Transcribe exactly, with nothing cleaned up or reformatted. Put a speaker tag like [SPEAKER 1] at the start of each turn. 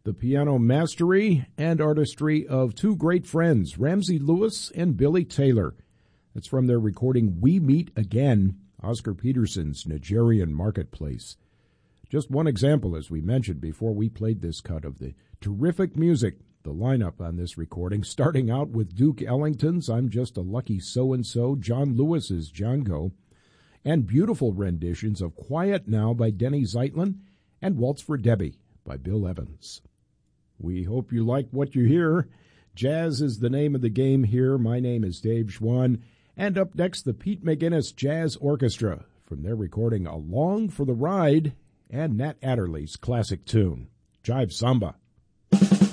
[SPEAKER 1] the piano mastery and artistry of two great friends, Ramsey Lewis and Billy Taylor. That's from their recording We Meet Again, Oscar Peterson's Nigerian Marketplace. Just one example, as we mentioned before we played this cut, of the terrific music, the lineup on this recording, starting out with Duke Ellington's I'm Just a Lucky So-and-So, John Lewis's Django, and beautiful renditions of Quiet Now by Denny Zeitlin and Waltz for Debbie by Bill Evans. We hope you like what you hear. Jazz is the name of the game here. My name is Dave Schwann. And up next, the Pete McGinnis Jazz Orchestra from their recording Along for the Ride and Nat Adderley's classic tune, Jive Samba.